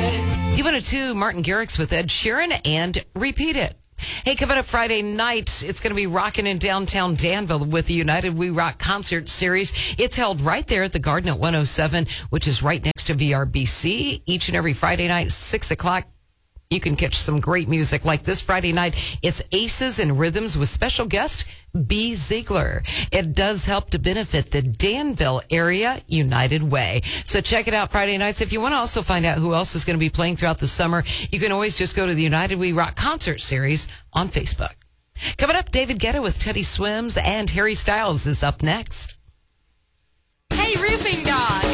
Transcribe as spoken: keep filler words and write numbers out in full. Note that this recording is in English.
D one oh two, Martin Garrix with Ed Sheeran and Repeat It. Hey, coming up Friday night, it's going to be rocking in downtown Danville with the United We Rock concert series. It's held right there at the Garden at one oh seven, which is right next to V R B C. Each and every Friday night, six o'clock. You can catch some great music like this Friday night. It's Aces and Rhythms with special guest B. Ziegler. It does help to benefit the Danville area United Way. So check it out Friday nights. If you want to also find out who else is going to be playing throughout the summer, you can always just go to the United We Rock concert series on Facebook. Coming up, David Guetta with Teddy Swims and Harry Styles is up next. Hey, Roofing Dog.